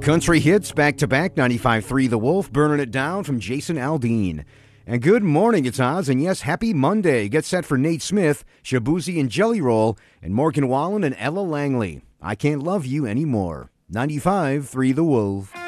Country hits back-to-back, 95.3 The Wolf, Burning It Down from Jason Aldean. And good morning, it's Oz, and yes, happy Monday. Get set for Nate Smith, Shabuzi and Jelly Roll, and Morgan Wallen and Ella Langley. I Can't Love You Anymore. 95.3 The Wolf.